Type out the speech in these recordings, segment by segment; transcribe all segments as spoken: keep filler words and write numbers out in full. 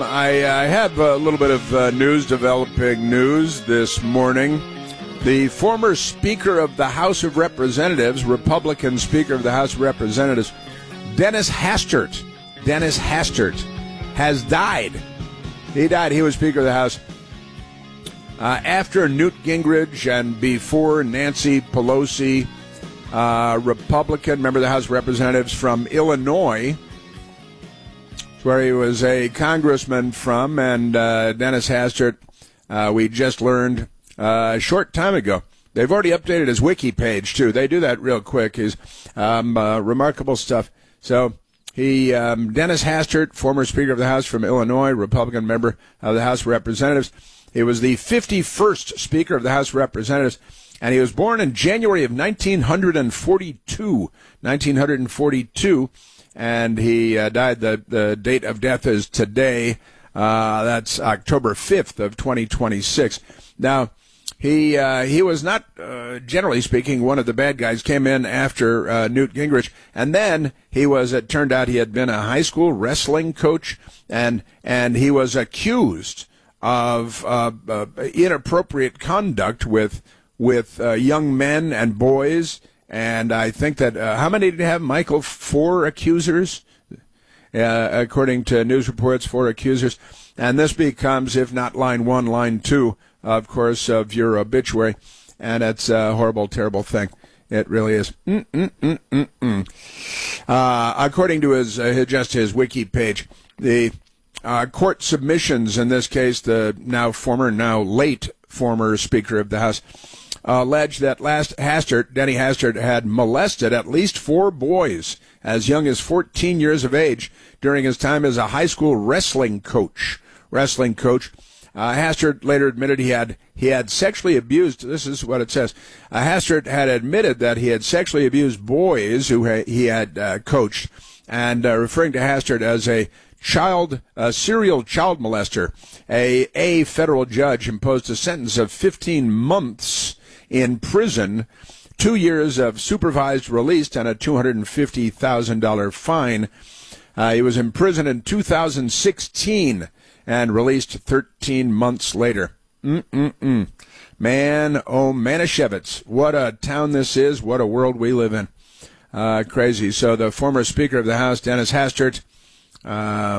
I, I have a little bit of uh, news, developing news this morning. The former Speaker of the House of Representatives, Republican Speaker of the House of Representatives, Dennis Hastert, Dennis Hastert, has died. He died. He was Speaker of the House uh, after Newt Gingrich and before Nancy Pelosi, uh, Republican, member of the House of Representatives from Illinois, where he was a congressman from, and uh, Dennis Hastert, uh, we just learned uh, a short time ago. They've already updated his wiki page, too. They do that real quick. He's um, uh, remarkable stuff. So he, um, Dennis Hastert, former Speaker of the House from Illinois, Republican member of the House of Representatives. He was the fifty-first Speaker of the House of Representatives, and he was born in January of nineteen forty-two. nineteen forty-two. And he uh, died, the, the date of death is today. Uh, that's October fifth of twenty twenty-six. Now, he uh, he was not, uh, generally speaking, one of the bad guys. Came in after uh, Newt Gingrich. And then he was, it turned out he had been a high school wrestling coach, and and he was accused of uh, uh, inappropriate conduct with, with uh, young men and boys. And I think that, uh, how many did he have, Michael? Four accusers, uh, according to news reports, four accusers. And this becomes, if not line one, line two, of course, of your obituary. And it's a horrible, terrible thing. It really is. Mm-mm-mm-mm-mm. Uh, according to his, uh, just his wiki page, the uh, court submissions, in this case, the now former, now late former Speaker of the House, alleged that last Hastert, Denny Hastert, had molested at least four boys as young as fourteen years of age during his time as a high school wrestling coach. Wrestling coach. Uh, Hastert later admitted he had he had sexually abused. This is what it says. Uh, Hastert had admitted that he had sexually abused boys who ha- he had uh, coached, and uh, referring to Hastert as a child, a serial child molester. A a federal judge imposed a sentence of fifteen months in prison, two years of supervised release, and a two hundred fifty thousand dollars fine. Uh, he was in prison in two thousand sixteen and released thirteen months later. Mm-mm-mm. Man, oh, Manischewitz, what a town this is, what a world we live in. Uh, crazy. So the former Speaker of the House, Dennis Hastert, uh,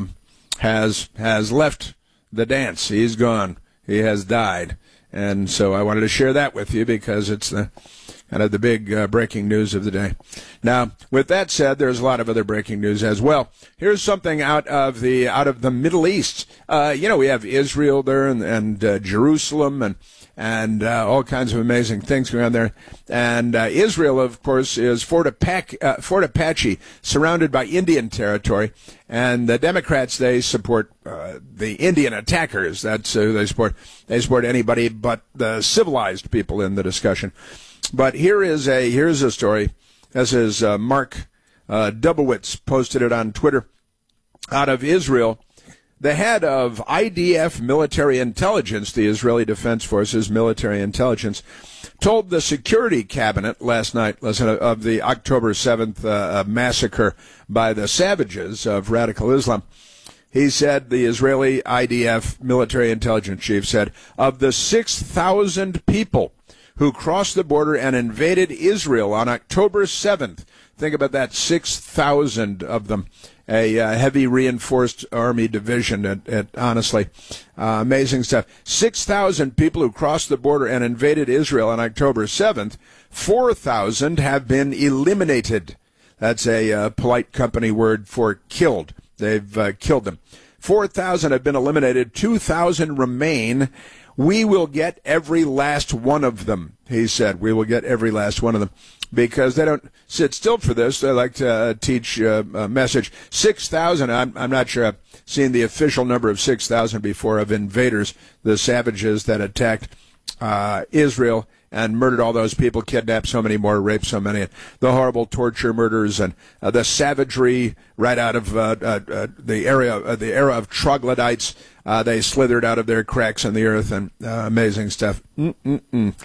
has has left the dance. He's gone. He has died. And so I wanted to share that with you because it's the kind of the big uh, breaking news of the day. Now, with that said, there's a lot of other breaking news as well. Here's something out of the out of the Middle East. Uh, you know, we have Israel there and, and uh, Jerusalem and and uh, all kinds of amazing things going on there. And uh, Israel, of course, is Fort Apache, uh, Fort Apache, surrounded by Indian territory. And the Democrats, they support uh, the Indian attackers. That's who they support. They support anybody but the civilized people in the discussion. But here is a here's a story. This is uh, Mark uh, Dubowitz posted it on Twitter. Out of Israel, the head of I D F military intelligence, the Israeli Defense Forces military intelligence, told the security cabinet last night, listen, of the October seventh uh, massacre by the savages of radical Islam. He said, the Israeli I D F military intelligence chief said, of the six thousand people who crossed the border and invaded Israel on October seventh, think about that, six thousand of them. A uh, heavy reinforced army division, at, at, honestly. Uh, amazing stuff. six thousand people who crossed the border and invaded Israel on October seventh. four thousand have been eliminated. That's a uh, polite company word for killed. They've uh, killed them. four thousand have been eliminated. two thousand remain. We will get every last one of them, he said. We will get every last one of them. Because they don't sit still for this. They like to uh, teach uh, a message. six thousand, I'm, I'm not sure I've seen the official number of six thousand before, of invaders, the savages that attacked uh, Israel and murdered all those people, kidnapped so many more, raped so many, the horrible torture, murders, and uh, the savagery right out of uh, uh, uh, the area, uh, the era of troglodytes. Uh, they slithered out of their cracks in the earth, and uh, amazing stuff. Mm-mm-mm.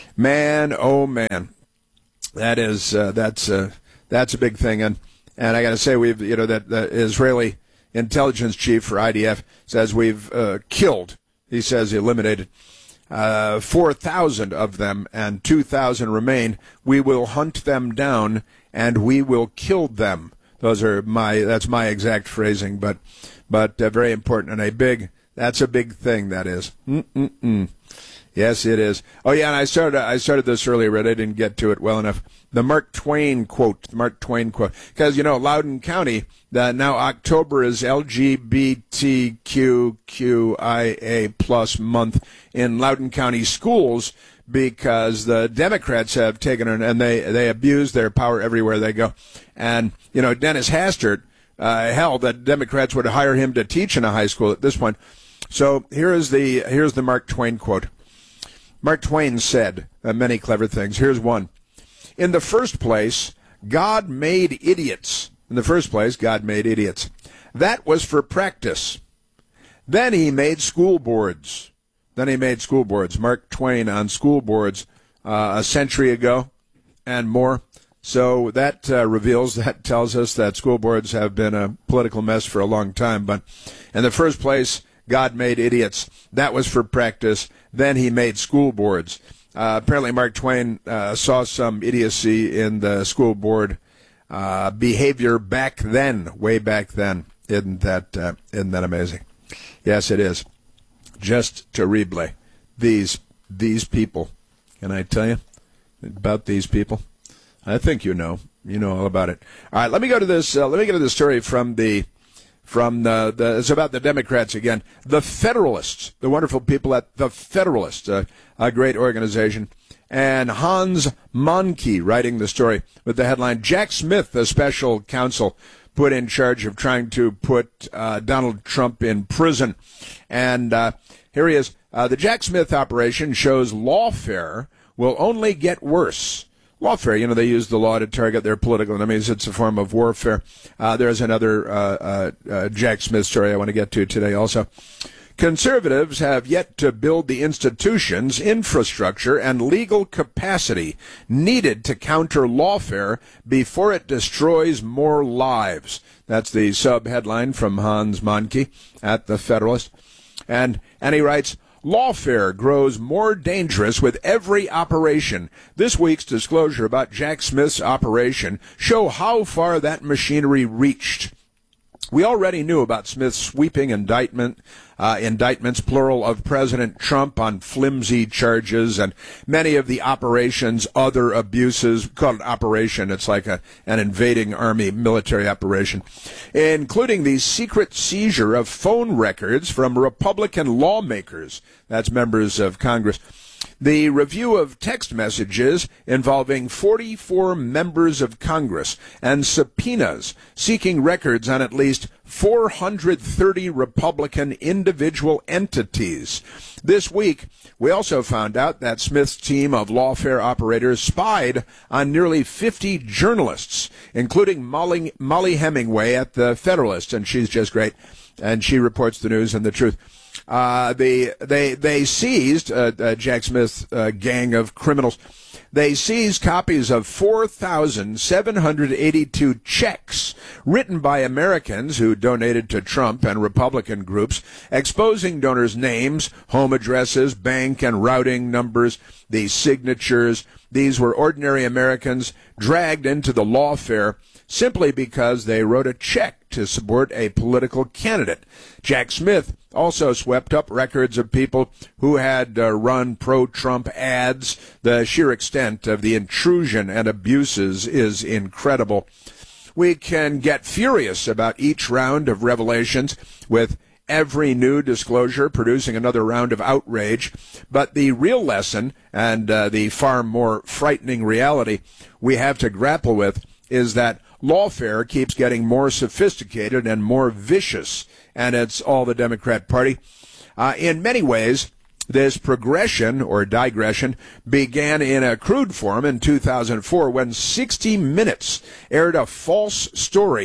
Man, oh man. That is uh, that's uh, that's a big thing, and and I got to say we've you know that the Israeli intelligence chief for I D F, says we've uh, killed, he says eliminated, uh, four thousand of them and two thousand remain. We will hunt them down and we will kill them. Those are my, that's my exact phrasing, but, but uh, very important and a big, that's a big thing, that is. Mm-mm-mm. Yes, it is. Oh, yeah, and I started I started this earlier, but I didn't get to it well enough. The Mark Twain quote, the Mark Twain quote. Because, you know, Loudoun County, uh, now October is L G B T Q Q I A plus month in Loudoun County schools because the Democrats have taken it and they, they abuse their power everywhere they go. And, you know, Dennis Hastert uh, held that Democrats would hire him to teach in a high school at this point. So here is the here's the Mark Twain quote. Mark Twain said uh, many clever things. Here's one. In the first place, God made idiots. In the first place, God made idiots. That was for practice. Then he made school boards. Then he made school boards. Mark Twain on school boards uh, a century ago and more. So that uh, reveals, that tells us that school boards have been a political mess for a long time. But in the first place, God made idiots. That was for practice. Then he made school boards. Uh, apparently, Mark Twain uh, saw some idiocy in the school board uh, behavior back then, way back then. Isn't that uh, isn't that amazing? Yes, it is. Just terrible. These these people. Can I tell you about these people? I think you know. You know all about it. All right, let me go to this. Uh, let me go to the story from the. From the, the, it's about the Democrats again. The Federalists, the wonderful people at the Federalists, uh, a great organization. And Hans Moncke writing the story with the headline, Jack Smith, the special counsel, put in charge of trying to put uh, Donald Trump in prison. And uh, here he is. Uh, the Jack Smith operation shows lawfare will only get worse. Lawfare, you know, they use the law to target their political enemies. It's a form of warfare. Uh, there's another uh, uh, uh, Jack Smith story I want to get to today also. Conservatives have yet to build the institutions, infrastructure, and legal capacity needed to counter lawfare before it destroys more lives. That's the sub-headline from Hans Moncke at the Federalist. And, and he writes, lawfare grows more dangerous with every operation. This week's disclosure about Jack Smith's operation show how far that machinery reached. We already knew about Smith's sweeping indictment, uh, indictments, plural, of President Trump on flimsy charges and many of the operation's other abuses. Called an operation. It's like a, an invading army military operation, including the secret seizure of phone records from Republican lawmakers. That's members of Congress. The review of text messages involving forty-four members of Congress and subpoenas seeking records on at least four hundred thirty Republican individual entities. This week, we also found out that Smith's team of lawfare operators spied on nearly fifty journalists, including Molly, Molly Hemingway at the Federalist, and she's just great, and she reports the news and the truth. Uh, they, they, they seized, uh, uh, Jack Smith's uh, gang of criminals, they seized copies of four thousand seven hundred eighty-two checks written by Americans who donated to Trump and Republican groups, exposing donors' names, home addresses, bank and routing numbers, the signatures. These were ordinary Americans dragged into the lawfare simply because they wrote a check to support a political candidate. Jack Smith also swept up records of people who had uh, run pro-Trump ads. The sheer extent of the intrusion and abuses is incredible. We can get furious about each round of revelations, with every new disclosure producing another round of outrage. But the real lesson, and uh, the far more frightening reality we have to grapple with, is that lawfare keeps getting more sophisticated and more vicious, and it's all the Democrat Party. Uh, in many ways, this progression, or digression, began in a crude form in two thousand four when sixty minutes aired a false story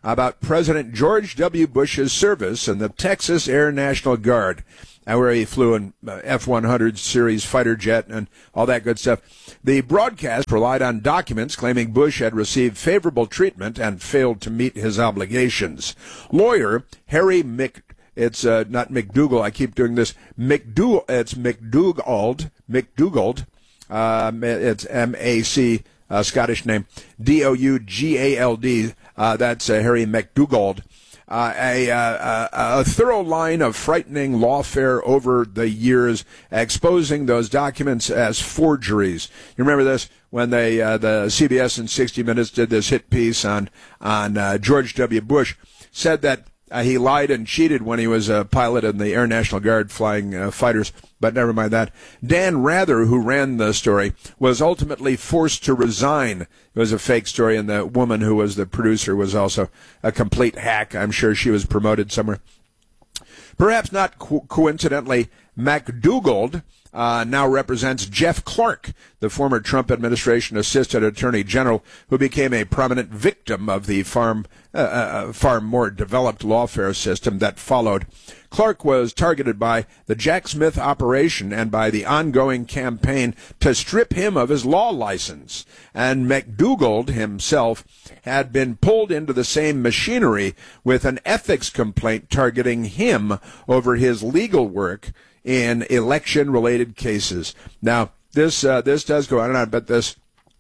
about President George W. Bush's service in the Texas Air National Guard, where he flew an F one hundred series fighter jet and all that good stuff. The broadcast relied on documents claiming Bush had received favorable treatment and failed to meet his obligations. Lawyer Harry Mc, it's uh, not McDougal, I keep doing this, McDou, it's McDougald, McDougald, um, it's M A C, uh, Scottish name, D O U G A L D, uh, that's uh, Harry McDougald. Uh, a, uh, a, a thorough line of frightening lawfare over the years, exposing those documents as forgeries. You remember this when they, uh, the C B S and sixty minutes did this hit piece on on uh, George W. Bush, said that uh, he lied and cheated when he was a pilot in the Air National Guard flying uh, fighters. But never mind that. Dan Rather, who ran the story, was ultimately forced to resign. It was a fake story, and the woman who was the producer was also a complete hack. I'm sure she was promoted somewhere. Perhaps not co- coincidentally, McDougald uh, now represents Jeff Clark, the former Trump administration assistant attorney general, who became a prominent victim of the farm, uh, uh, far more developed lawfare system that followed. Clark was targeted by the Jack Smith operation and by the ongoing campaign to strip him of his law license. And McDougald himself had been pulled into the same machinery with an ethics complaint targeting him over his legal work in election-related cases. Now, this uh, this does go on and on, but this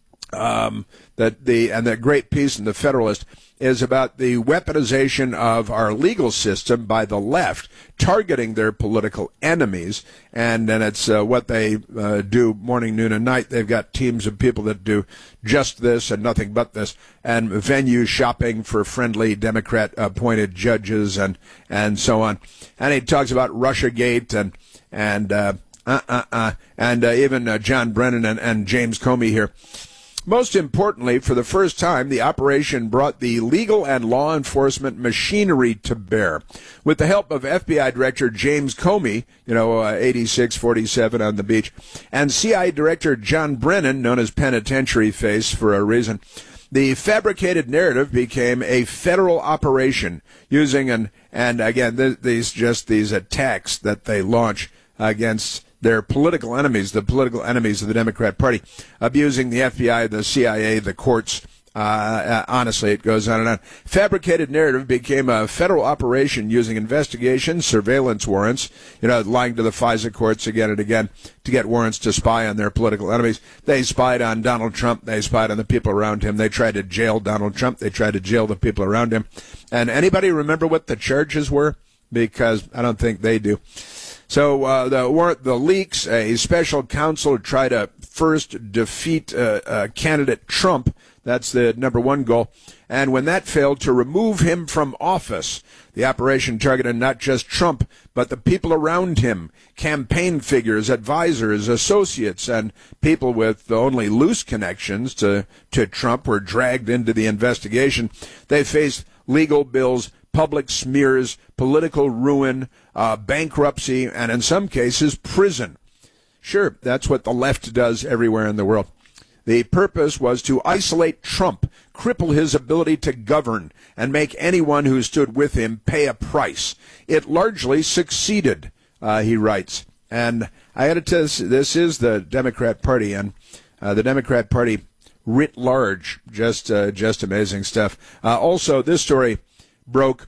um, that the and that great piece in the Federalist is about the weaponization of our legal system by the left, targeting their political enemies, and then it's uh, what they uh, do morning, noon, and night. They've got teams of people that do just this and nothing but this, and venue shopping for friendly Democrat-appointed judges and and so on. And he talks about Russiagate and and uh, uh, uh, uh, and uh, even uh, John Brennan and, and James Comey here. Most importantly, for the first time, the operation brought the legal and law enforcement machinery to bear. With the help of F B I Director James Comey, you know, uh, eighty-six forty-seven on the beach, and C I A Director John Brennan, known as Penitentiary Face for a reason, the fabricated narrative became a federal operation using an, and again, th- these just these attacks that they launch against their political enemies, the political enemies of the Democrat Party, abusing the F B I, the C I A, the courts. Uh, uh, honestly, it goes on and on. Fabricated narrative became a federal operation using investigations, surveillance warrants, you know, lying to the FISA courts again and again to get warrants to spy on their political enemies. They spied on Donald Trump. They spied on the people around him. They tried to jail Donald Trump. They tried to jail the people around him. And anybody remember what the charges were? Because I don't think they do. So uh, the warrant, the leaks, a special counsel tried to first defeat uh, uh, candidate Trump. That's the number one goal. And when that failed, to remove him from office. The operation targeted not just Trump, but the people around him, campaign figures, advisors, associates, and people with only loose connections to, to Trump were dragged into the investigation. They faced legal bills, public smears, political ruin, uh, bankruptcy, and in some cases, prison. Sure, that's what the left does everywhere in the world. The purpose was to isolate Trump, cripple his ability to govern, and make anyone who stood with him pay a price. It largely succeeded, uh, he writes. And I got to tell you, this is the Democrat Party, and uh, the Democrat Party writ large, just uh, just amazing stuff. Uh, also, this story broke,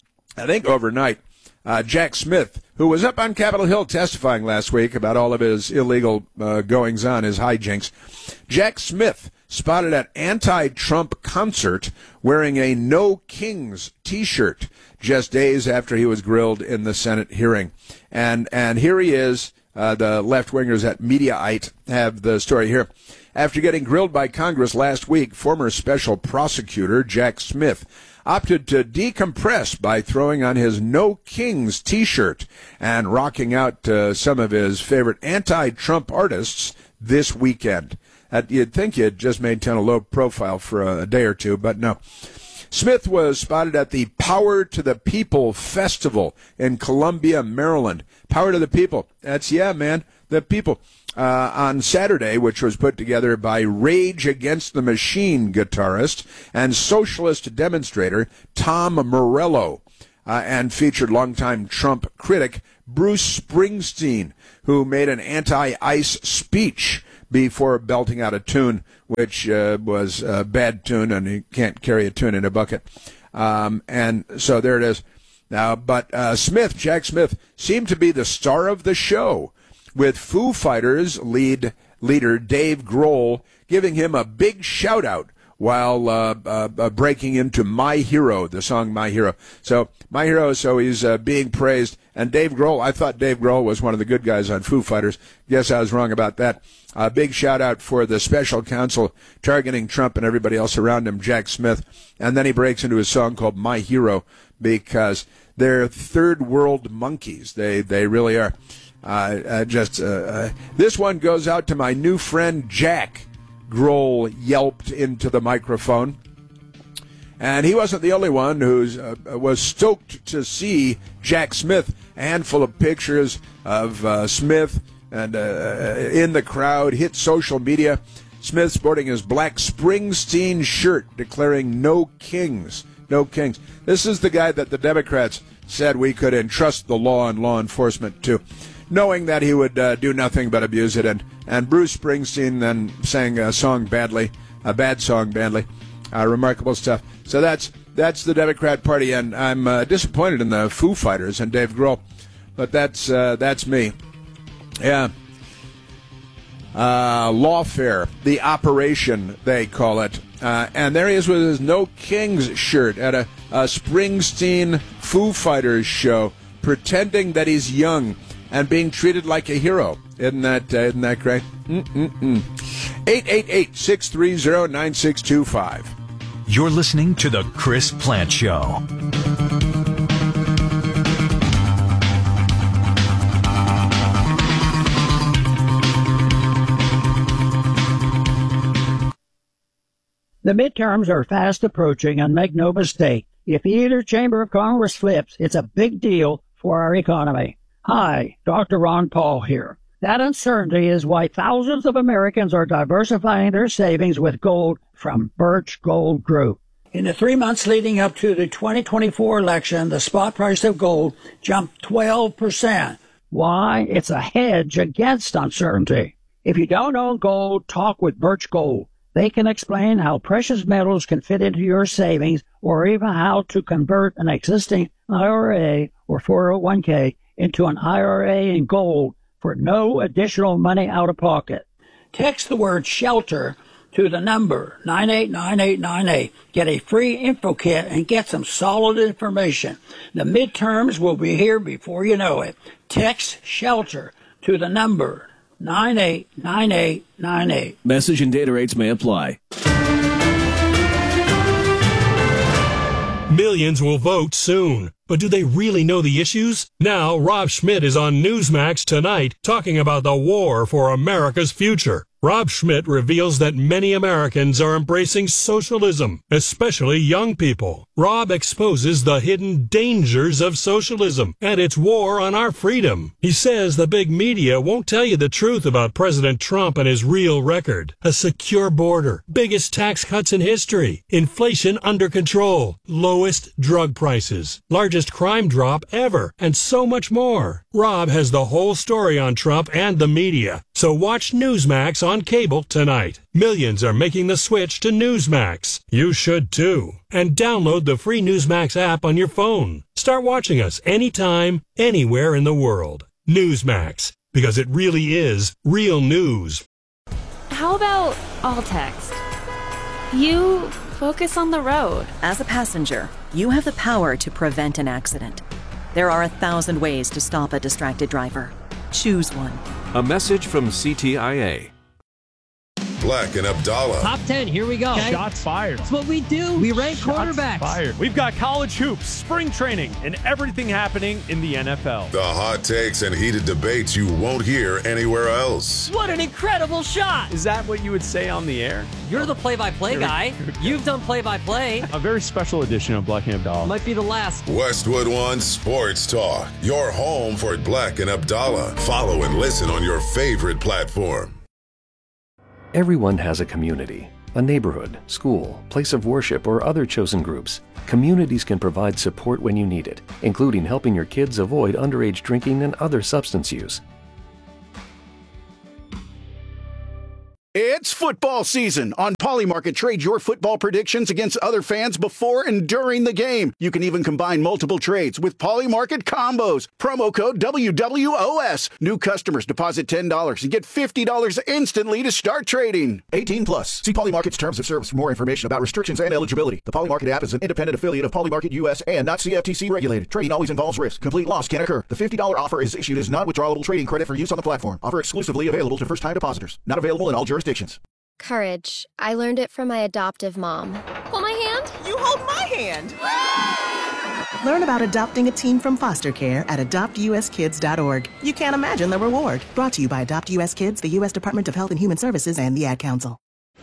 I think, overnight. Uh, Jack Smith, who was up on Capitol Hill testifying last week about all of his illegal uh, goings-on, his hijinks. Jack Smith spotted at anti-Trump concert wearing a No Kings T-shirt just days after he was grilled in the Senate hearing. And and here he is. Uh, the left-wingers at Mediaite have the story here. After getting grilled by Congress last week, former special prosecutor Jack Smith opted to decompress by throwing on his No Kings T-shirt and rocking out to some of his favorite anti-Trump artists this weekend. Uh, you'd think you'd just maintain a low profile for a, a day or two, but no. Smith was spotted at the Power to the People Festival in Columbia, Maryland. Power to the People. That's, yeah, man, the people. uh, on Saturday, which was put together by Rage Against the Machine guitarist and socialist demonstrator Tom Morello, uh, and featured longtime Trump critic Bruce Springsteen, who made an anti-ICE speech before belting out a tune, which uh, was a bad tune, and you can't carry a tune in a bucket. Um, and so there it is. Now, but uh, Smith, Jack Smith, seemed to be the star of the show, with Foo Fighters lead leader Dave Grohl giving him a big shout-out while uh, uh, uh, breaking into My Hero, the song My Hero. So, My Hero, so he's uh, being praised. And Dave Grohl, I thought Dave Grohl was one of the good guys on Foo Fighters. Guess I was wrong about that. A uh, big shout-out for the special counsel targeting Trump and everybody else around him, Jack Smith. And then he breaks into a song called My Hero, because they're third world monkeys. They they really are. Uh, uh, just uh, uh, this one goes out to my new friend Jack. Grohl yelped into the microphone, and he wasn't the only one who uh, was stoked to see Jack Smith. A handful of pictures of uh, Smith and uh, in the crowd hit social media. Smith sporting his black Springsteen shirt, declaring "No kings, no kings." This is the guy that the Democrats said we could entrust the law and law enforcement to, knowing that he would uh, do nothing but abuse it. And, and Bruce Springsteen then sang a song badly, a bad song badly. Uh, remarkable stuff. So that's that's the Democrat Party, and I'm uh, disappointed in the Foo Fighters and Dave Grohl, but that's uh, that's me. Yeah. Uh, Lawfare, the operation, they call it. Uh, and there he is with his No Kings shirt at a, a Springsteen Foo Fighters show, pretending that he's young and being treated like a hero. Isn't that, uh, isn't that great? Mm-mm-mm. eight eight eight, six three zero, nine six two five. You're listening to The Chris Plante Show. The midterms are fast approaching, and make no mistake, if either chamber of Congress flips, it's a big deal for our economy. Hi, Doctor Ron Paul here. That uncertainty is why thousands of Americans are diversifying their savings with gold from Birch Gold Group. In the three months leading up to the twenty twenty-four election, the spot price of gold jumped twelve percent. Why? It's a hedge against uncertainty. If you don't own gold, talk with Birch Gold. They can explain how precious metals can fit into your savings, or even how to convert an existing I R A or four oh one k into an I R A in gold for no additional money out of pocket. Text the word SHELTER to the number nine eight nine eight nine eight. Get a free info kit and get some solid information. The midterms will be here before you know it. Text SHELTER to the number nine eight nine eight nine eight. Message and data rates may apply. Millions will vote soon. But do they really know the issues? Now, Rob Schmidt is on Newsmax tonight talking about the war for America's future. Rob Schmidt reveals that many Americans are embracing socialism, especially young people. Rob exposes the hidden dangers of socialism and its war on our freedom. He says the big media won't tell you the truth about President Trump and his real record. A secure border, biggest tax cuts in history, inflation under control, lowest drug prices, largest crime drop ever, and so much more. Rob has the whole story on Trump and the media. So watch Newsmax on cable tonight. Millions are making the switch to Newsmax. You should too. And download the free Newsmax app on your phone. Start watching us anytime, anywhere in the world. Newsmax, because it really is real news. How about all text? You focus on the road. As a passenger, you have the power to prevent an accident. There are a thousand ways to stop a distracted driver. Choose one. A message from C T I A. Black and Abdallah. Top ten, here we go. Okay. Shots fired. That's what we do. We rank Shots quarterbacks. Fired. We've got college hoops, spring training, and everything happening in the N F L. The hot takes and heated debates you won't hear anywhere else. What an incredible shot. Is that what you would say on the air? You're the play-by-play guy. You've done play-by-play. A very special edition of Black and Abdallah. Might be the last. Westwood One Sports Talk. Your home for Black and Abdallah. Follow and listen on your favorite platform. Everyone has a community, a neighborhood, school, place of worship, or other chosen groups. Communities can provide support when you need it, including helping your kids avoid underage drinking and other substance use. It's football season. On Polymarket, trade your football predictions against other fans before and during the game. You can even combine multiple trades with Polymarket combos. Promo code W W O S. New customers deposit ten dollars and get fifty dollars instantly to start trading. eighteen plus. See Polymarket's terms of service for more information about restrictions and eligibility. The Polymarket app is an independent affiliate of Polymarket U S and not C F T C regulated. Trading always involves risk. Complete loss can occur. The fifty dollars offer is issued as non-withdrawable trading credit for use on the platform. Offer exclusively available to first-time depositors. Not available in all jurisdictions. Courage. I learned it from my adoptive mom. Hold my hand. You hold my hand. Learn about adopting a teen from foster care at adopt u s kids dot org. You can't imagine the reward. Brought to you by Adopt U S Kids, the U S Department of Health and Human Services, and the Ad Council.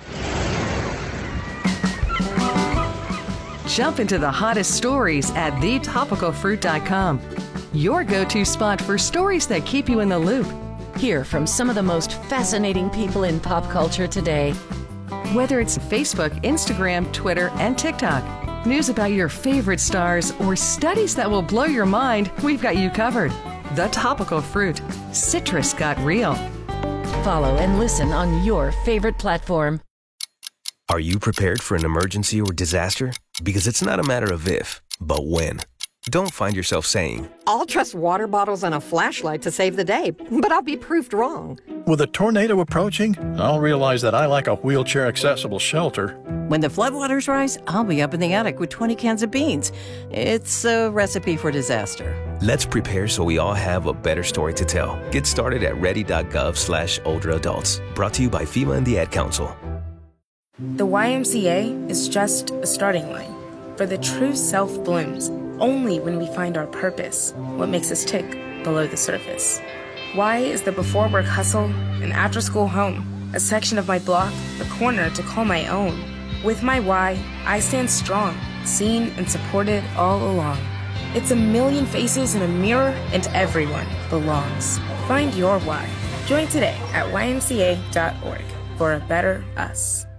Jump into the hottest stories at the topical fruit dot com. Your go-to spot for stories that keep you in the loop. Hear from some of the most fascinating people in pop culture today. Whether it's Facebook, Instagram, Twitter, and TikTok, news about your favorite stars, or studies that will blow your mind, we've got you covered. The Topical Fruit. Citrus got real. Follow and listen on your favorite platform. Are you prepared for an emergency or disaster? Because it's not a matter of if, but when. Don't find yourself saying, I'll trust water bottles and a flashlight to save the day, but I'll be proved wrong. With a tornado approaching, I'll realize that I lack a wheelchair-accessible shelter. When the floodwaters rise, I'll be up in the attic with twenty cans of beans. It's a recipe for disaster. Let's prepare so we all have a better story to tell. Get started at ready.gov slash older adults. Brought to you by FEMA and the Ad Council. The Y M C A is just a starting line, for the true self blooms only when we find our purpose, what makes us tick below the surface. Y is the before work hustle, an after school home, a section of my block, a corner to call my own. With my Y, I stand strong, seen and supported all along. It's a million faces in a mirror, and everyone belongs. Find your Y. Join today at y m c a dot org for a better us.